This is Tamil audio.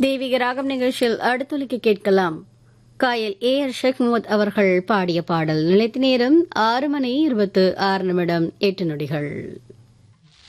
தெய்வீக ராகம் நிகழ்ச்சியில் அடுத்தொலிக்கு கேட்கலாம். காயல் ஏஆர் ஷேக் முகமது அவர்கள் பாடிய பாடல். நிலைத்த நேரம் 6 மணி 26 நிமிடம் 8 நொடிகள்.